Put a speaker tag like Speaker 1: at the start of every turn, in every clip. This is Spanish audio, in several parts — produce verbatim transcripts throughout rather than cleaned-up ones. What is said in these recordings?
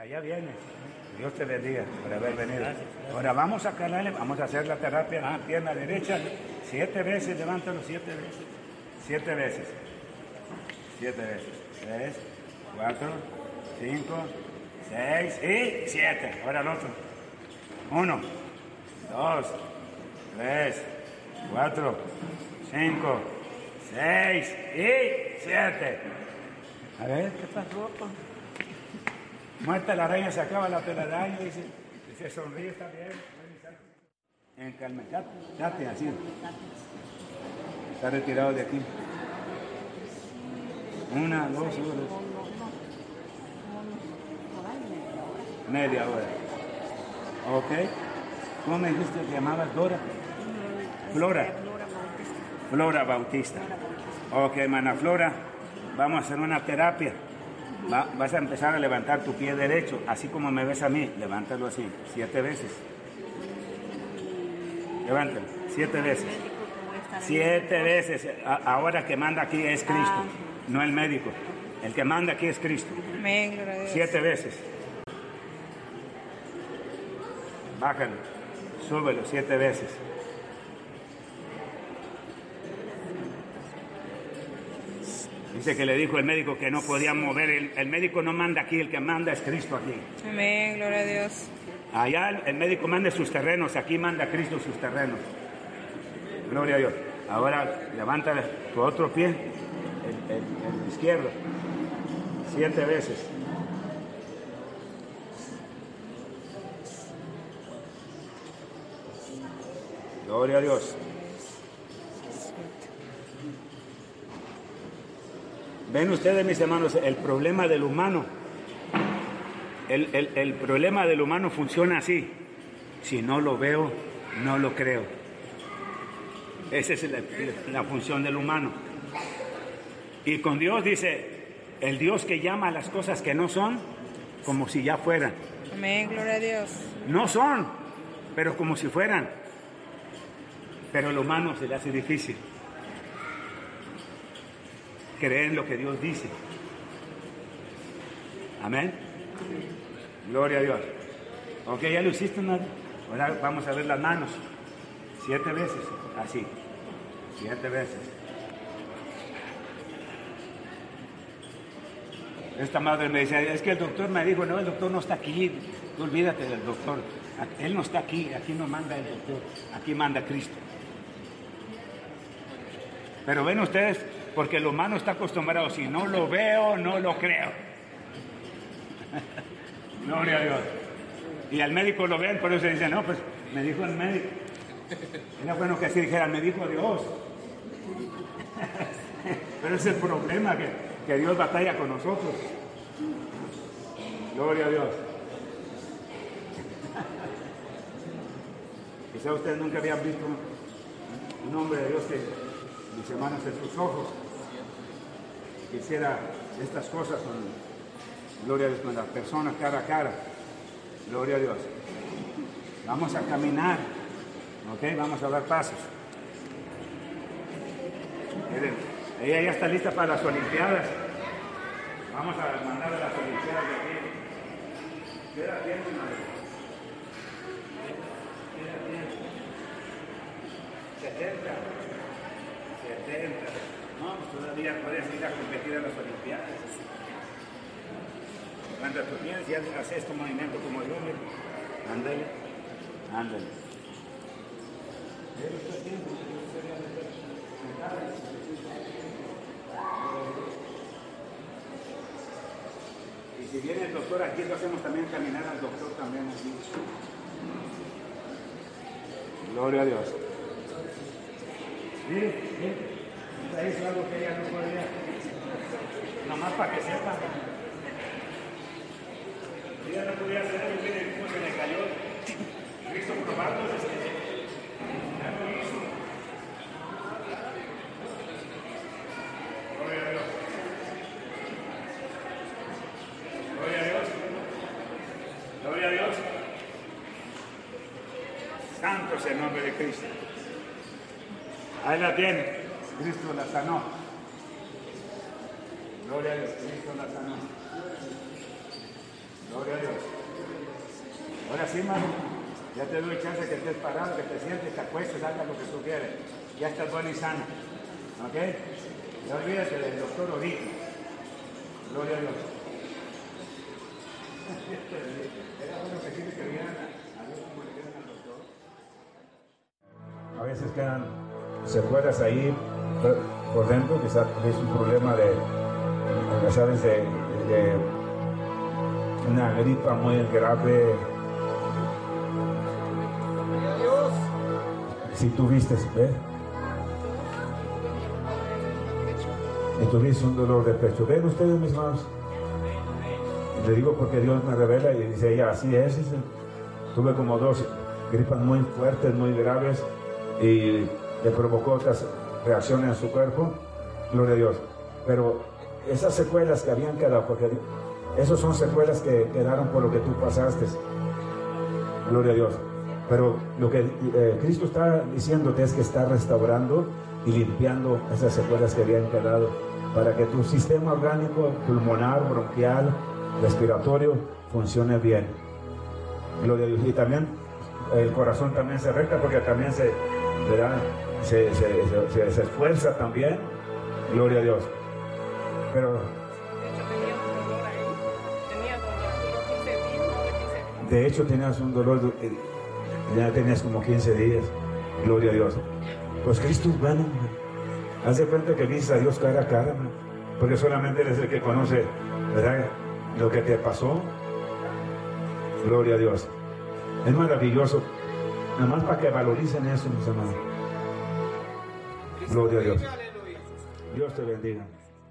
Speaker 1: Hasta allá vienes. Dios te bendiga por haber venido. Ahora vamos a calarle, vamos a hacer la terapia. Ah, pierna derecha, siete veces, levántalo siete veces. Siete veces. Siete veces. Tres, cuatro, cinco, seis y siete. Ahora el otro. Uno, dos, tres, cuatro, cinco, seis y siete. A ver, ¿qué pasó? Muerta la araña, se acaba la telaraña y se, se sonríe, está bien. En calma, date, date así. Está retirado de aquí. Una, dos, dos. Media hora. Ok. ¿Cómo me dijiste que te llamabas Dora? Flora. Flora Bautista. Ok, hermana Flora, vamos a hacer una terapia. Va, vas a empezar a levantar tu pie derecho, así como me ves a mí. Levántalo así, siete veces. Levántalo, siete veces. Siete veces. A, ahora que manda aquí es Cristo, no el médico. El que manda aquí es Cristo.
Speaker 2: Amén, gloria a Dios.
Speaker 1: Siete veces. Bájalo, súbelo siete veces. Dice que le dijo el médico que no podía mover. El, el médico no manda aquí, el que manda es Cristo aquí.
Speaker 2: Amén, gloria a Dios.
Speaker 1: Allá el, el médico manda sus terrenos, aquí manda Cristo sus terrenos. Gloria a Dios. Ahora levanta tu otro pie, el, el, el izquierdo, siete veces. Gloria a Dios. Ven ustedes, mis hermanos, el problema del humano. El, el, el problema del humano funciona así. Si no lo veo, no lo creo. Esa es la, la función del humano. Y con Dios dice, el Dios que llama a las cosas que no son, como si ya fueran.
Speaker 2: Amén, gloria a Dios.
Speaker 1: No son, pero como si fueran. Pero el humano se le hace difícil creer en lo que Dios dice. Amén. Gloria a Dios. Ok, ya lo hiciste, ¿no? Ahora vamos a ver las manos. Siete veces, así. Siete veces. Esta madre me decía, es que el doctor me dijo, no, el doctor no está aquí. Tú olvídate del doctor. Él no está aquí, aquí no manda el doctor, aquí manda Cristo. Pero ven ustedes, porque el humano está acostumbrado, si no lo veo, no lo creo. Gloria a Dios. Y al médico lo ven, por eso dice, no, pues me dijo el médico. Era bueno que así dijera, me dijo Dios. Pero ese es el problema, que, que Dios batalla con nosotros. Gloria a Dios. Quizá ustedes nunca habían visto un hombre de Dios que, mis hermanos, en sus ojos que hiciera estas cosas con, gloria a Dios, con las personas cara a cara. Gloria a Dios. Vamos a caminar, ok, vamos a dar pasos. Miren, ella ya está lista para las Olimpiadas. Vamos a mandar a las Olimpiadas de aquí. Queda bien, madre. Queda bien. setenta. setenta. No, pues todavía puedes ir a competir a las Olimpiadas. Levanta tus pies y haces este movimiento como yo, mira. Ándale, ándale. Y si viene el doctor aquí, lo hacemos también caminar al doctor también aquí. Gloria a Dios. Mire, mire. Ella hizo algo que ella no podía. Nomás para que sepa. Ella no podía hacer algo, miren cómo se le cayó. Cristo probando desde. Ya lo hizo. Gloria a Dios. Gloria a Dios. Gloria a Dios. Santo es el nombre de Cristo. Ahí la tiene. Cristo la sanó. Gloria a Dios. Cristo la sanó. Gloria a Dios. Ahora sí, mano. Ya te doy chance que estés parado, que te sientes, te acuestes, hagas lo que tú quieres. Ya estás bueno y sano. ¿Ok? No olvídate del doctor ahorita. Gloria a Dios. Era bueno que sí que vieran a Dios como le quedan al doctor. A veces quedan secuelas ahí por dentro, quizás es un problema de, ya sabes, de, de una gripa muy grave. Si tuviste, ¿ves? Y tuviste un dolor de pecho. ¿Ven ustedes, mis hermanos? Le digo porque Dios me revela y dice ella, así es. Dice. Tuve como dos gripas muy fuertes, muy graves y le provocó otras reacciones en su cuerpo. Gloria a Dios. Pero esas secuelas que habían quedado, porque esas son secuelas que quedaron por lo que tú pasaste. Gloria a Dios. Pero lo que eh, Cristo está diciéndote es que está restaurando y limpiando esas secuelas que habían quedado para que tu sistema orgánico, pulmonar, bronquial, respiratorio funcione bien. Gloria a Dios. Y también el corazón también se recta porque también se, ¿verdad? se, se, se, se esfuerza también. Gloria a Dios. Pero de hecho tenías un dolor, ya tenías como quince días. Gloria a Dios. Pues Cristo es bueno. Haz de cuenta que viste a Dios cara a cara, man. Porque solamente Él es el que conoce, ¿verdad?, lo que te pasó. Gloria a Dios. Es maravilloso. Nada más para que valoricen eso, mis hermanos. Gloria a Dios. Dios te bendiga.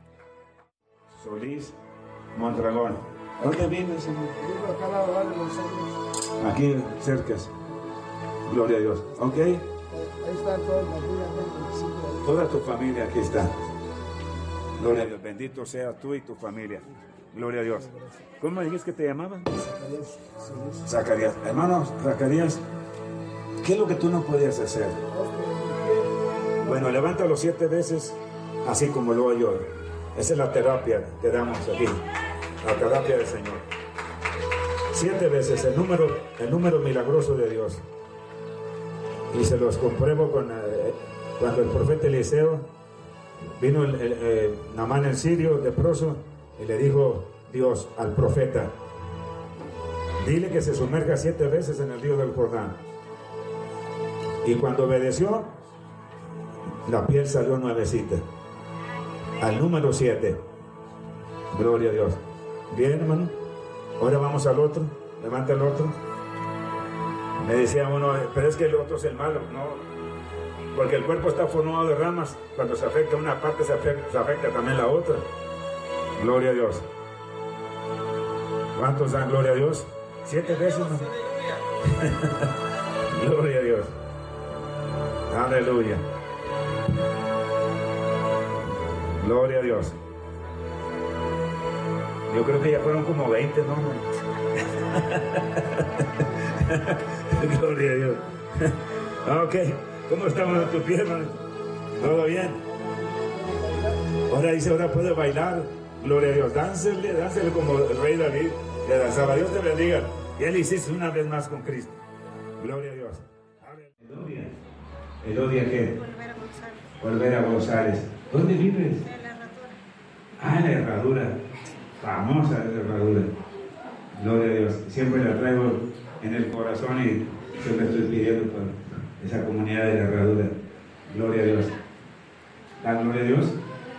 Speaker 1: Solís Mondragón. ¿Dónde vives, hermano?
Speaker 3: Vivo acá al lado de los años.
Speaker 1: Aquí cerca. Gloria a Dios. ¿Ok?
Speaker 3: Ahí están todas las familias.
Speaker 1: Toda tu familia aquí está. Gloria a Dios. Bendito seas tú y tu familia. Gloria a Dios. ¿Cómo dijiste que te llamaban?
Speaker 3: Zacarías.
Speaker 1: Zacarías. Hermano Zacarías, ¿qué es lo que tú no podías hacer? Bueno, levántalo siete veces, así como lo hago yo. Esa es la terapia que damos aquí. La terapia del Señor. Siete veces, el número, el número milagroso de Dios. Y se los compruebo con, eh, cuando el profeta Eliseo vino el, el, el Naamán el sirio leproso y le dijo Dios al profeta, dile que se sumerja siete veces en el río del Jordán. Y cuando obedeció, la piel salió nuevecita. Al número siete. Gloria a Dios. Bien, hermano. Ahora vamos al otro. Levanta el otro. Me decía uno, pero es que el otro es el malo. No, porque el cuerpo está formado de ramas. Cuando se afecta una parte, se afecta, se afecta también la otra. Gloria a Dios. ¿Cuántos dan gloria a Dios? Siete veces, ¿no? Gloria a Dios. Aleluya. Gloria a Dios. Yo creo que ya fueron como veinte, ¿no? Gloria a Dios. Ok, ¿cómo estamos en tu pie, hermano? ¿Todo bien? Ahora dice, ahora puede bailar. Gloria a Dios. Dánsele, dánsele como el rey David le danzaba. Dios te bendiga. Y él hiciste una vez más con Cristo. Gloria a Dios. Elodia. ¿Elodia qué?
Speaker 2: Volver a González.
Speaker 1: Volver a González. ¿Dónde vives?
Speaker 2: En la herradura.
Speaker 1: Ah, en la herradura. Famosa la herradura. Gloria a Dios. Siempre la traigo en el corazón y siempre estoy pidiendo por esa comunidad de la herradura. Gloria a Dios. ¿La gloria a Dios?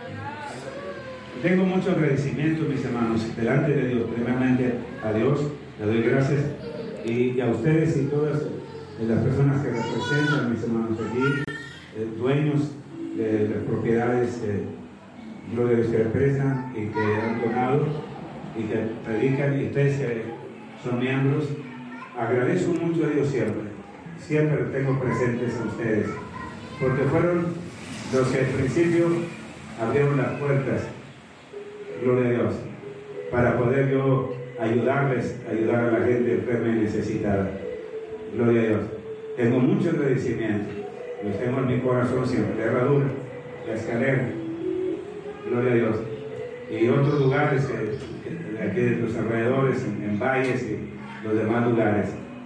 Speaker 1: Tengo mucho agradecimiento, mis hermanos, delante de Dios. Primeramente a Dios, le doy gracias. Y, y a ustedes y todas las personas que representan, mis hermanos, aquí, eh, dueños de las propiedades, eh, gloria a Dios, que representan y que han donado y que predican, y ustedes que son miembros. Agradezco mucho a Dios siempre. Siempre tengo presentes a ustedes, porque fueron los que al principio abrieron las puertas, gloria a Dios, para poder yo ayudarles, ayudar a la gente enferma y necesitada. Gloria a Dios. Tengo mucho agradecimiento. Los tengo en mi corazón siempre. La herradura, la escalera. Gloria a Dios. Y otros lugares que, que, de aquí de los alrededores, en, en valles y los demás lugares.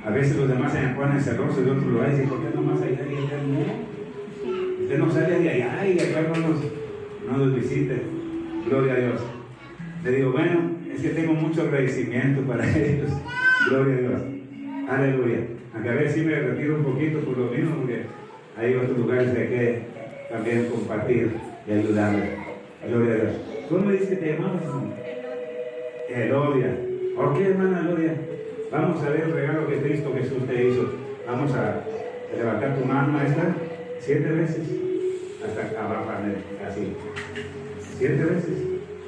Speaker 1: A veces los demás se me ponen celosos de otro lugar y dicen, ¿por qué nomás allá y allá no? Usted no sale de allá y acá no nos, no nos visite. Gloria a Dios. Le digo, bueno, es que tengo mucho agradecimiento para ellos. Gloria a Dios. Aleluya. Aunque a veces sí me retiro un poquito por lo mismo, porque hay otros lugares que hay que también compartir y ayudarles. Gloria a Dios. ¿Cómo me dice que te llamabas? Elodia. ¿Por qué, hermana Elodia? Vamos a ver el regalo que Cristo Jesús te hizo. Vamos a levantar tu mano, maestra, siete veces. Hasta abajo, así. Siete veces.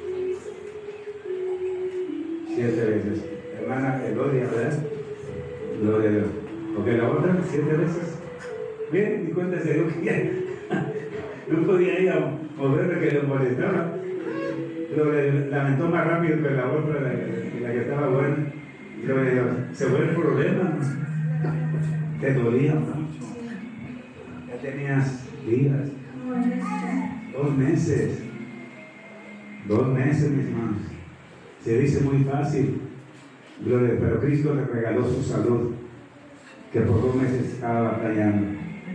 Speaker 1: Siete veces. Hermana Elodia, ¿verdad? Gloria a Dios. Ok, la otra, siete veces. Miren, mi cuenta se dio que ya no podía ir a moverle que le molestaba. Gloria a Dios. Lamentó más rápido que la otra, la, la que estaba buena. Gloria a Dios. Se fue el problema. Te dolía mucho. Ya tenías días. Dos meses. Dos meses, mis hermanos. Se dice muy fácil. Gloria, pero Cristo le regaló su salud, que por dos meses estaba batallando.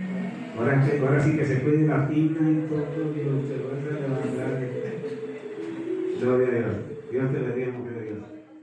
Speaker 1: Ahora, ahora sí que se puede la pina y todo, Dios se va a levantar. Gloria a Dios. Dios te bendiga, mujer de Dios.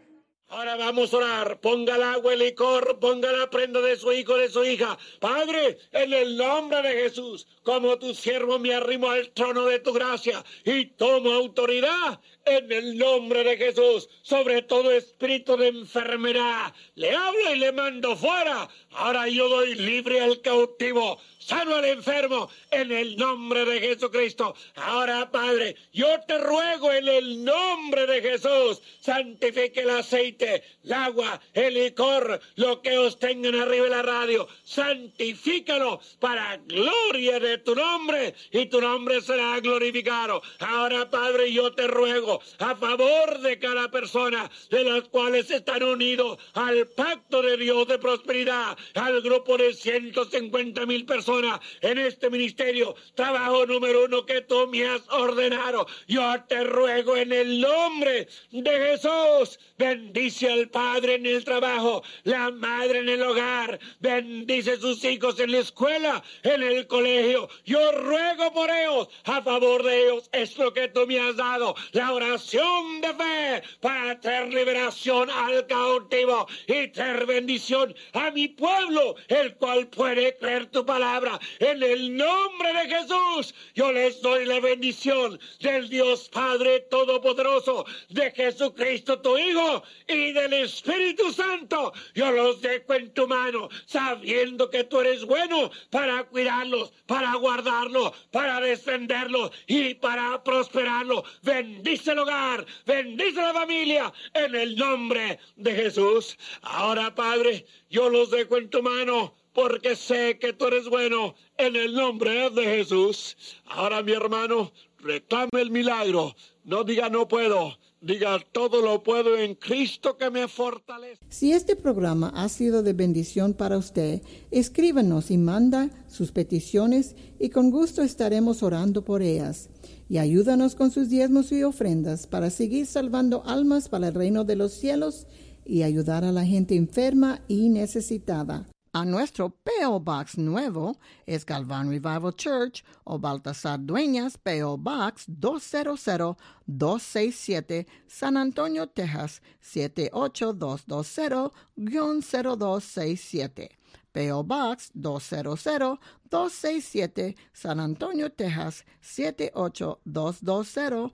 Speaker 4: Ahora vamos a orar. Ponga el agua, el licor, ponga la prenda de su hijo, de su hija. Padre, en el nombre de Jesús, como tu siervo me arrimo al trono de tu gracia y tomo autoridad en el nombre de Jesús sobre todo espíritu de enfermedad. Le hablo y le mando fuera. Ahora yo doy libre al cautivo, sano al enfermo, en el nombre de Jesucristo. Ahora, Padre, yo te ruego en el nombre de Jesús, santifique el aceite, el agua, el licor, lo que os tengan arriba de la radio, santifícalo para gloria de tu nombre y tu nombre será glorificado. Ahora, Padre, yo te ruego a favor de cada persona de las cuales están unidos al pacto de Dios de prosperidad, al grupo de ciento cincuenta mil personas en este ministerio, trabajo número uno que tú me has ordenado. Yo te ruego en el nombre de Jesús, bendice al padre en el trabajo, la madre en el hogar, bendice sus hijos en la escuela, en el colegio. Yo ruego por ellos, a favor de ellos, es lo que tú me has dado, la oración de fe para traer liberación al cautivo y traer bendición a mi pueblo, el cual puede creer tu palabra. En el nombre de Jesús, yo les doy la bendición del Dios Padre Todopoderoso, de Jesucristo tu Hijo y del Espíritu Santo. Yo los dejo en tu mano, sabiendo que tú eres bueno para cuidarlos, para guardarlos, para defenderlos y para prosperarlos. Bendice el hogar, bendice la familia, en el nombre de Jesús. Ahora, Padre, yo los dejo en tu mano, porque sé que tú eres bueno, en el nombre de Jesús. Ahora, mi hermano, reclame el milagro. No diga no puedo, diga todo lo puedo en Cristo que me fortalece.
Speaker 5: Si este programa ha sido de bendición para usted, escríbanos y manda sus peticiones y con gusto estaremos orando por ellas. Y ayúdanos con sus diezmos y ofrendas para seguir salvando almas para el reino de los cielos y ayudar a la gente enferma y necesitada. A nuestro P O Box nuevo es Galvan Revival Church o Baltasar Dueñas, P O Box dos cero cero dos seis siete, San Antonio, Texas siete ocho dos dos cero cero dos seis siete. P O Box dos cero cero dos seis siete, San Antonio, Texas siete ocho dos dos cero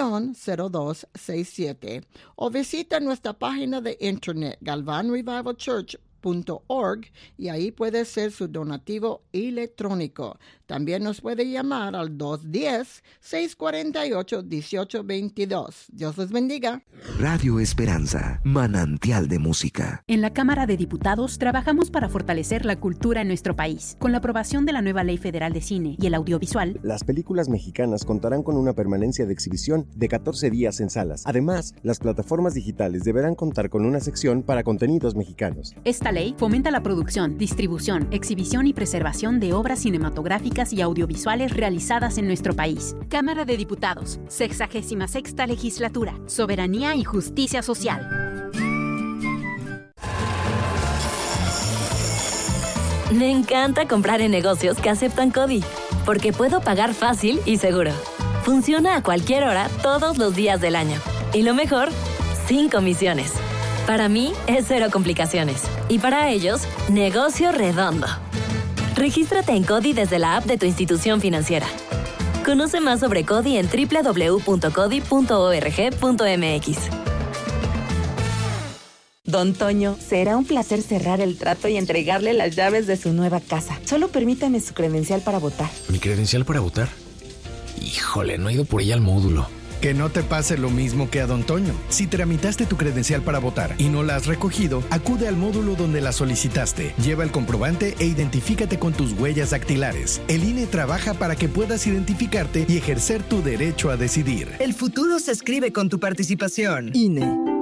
Speaker 5: cero dos seis siete. O visita nuestra página de internet galvan revival church punto org y ahí puede ser su donativo electrónico. También nos puede llamar al dos uno cero, seis cuatro ocho, uno ocho dos dos. Dios les bendiga.
Speaker 6: Radio Esperanza, manantial de música.
Speaker 7: En la Cámara de Diputados trabajamos para fortalecer la cultura en nuestro país. Con la aprobación de la nueva Ley Federal de Cine y el audiovisual,
Speaker 8: las películas mexicanas contarán con una permanencia de exhibición de catorce días en salas. Además, las plataformas digitales deberán contar con una sección para contenidos mexicanos.
Speaker 7: Esta ley fomenta la producción, distribución, exhibición y preservación de obras cinematográficas y audiovisuales realizadas en nuestro país. Cámara de Diputados, sexagésima sexta Legislatura, Soberanía y Justicia Social.
Speaker 9: Me encanta comprar en negocios que aceptan CODI, porque puedo pagar fácil y seguro. Funciona a cualquier hora, todos los días del año. Y lo mejor, sin comisiones. Para mí, es cero complicaciones. Y para ellos, negocio redondo. Regístrate en CODI desde la app de tu institución financiera. Conoce más sobre CODI en doble u doble u doble u punto codi punto org punto m x.
Speaker 10: Don Toño, será un placer cerrar el trato y entregarle las llaves de su nueva casa. Solo permítame su credencial para votar.
Speaker 11: ¿Mi credencial para votar? Híjole, no he ido por ella al módulo.
Speaker 12: Que no te pase lo mismo que a Don Toño. Si tramitaste tu credencial para votar y no la has recogido, acude al módulo donde la solicitaste. Lleva el comprobante e identifícate con tus huellas dactilares. El I N E trabaja para que puedas identificarte y ejercer tu derecho a decidir.
Speaker 13: El futuro se escribe con tu participación.
Speaker 5: I N E.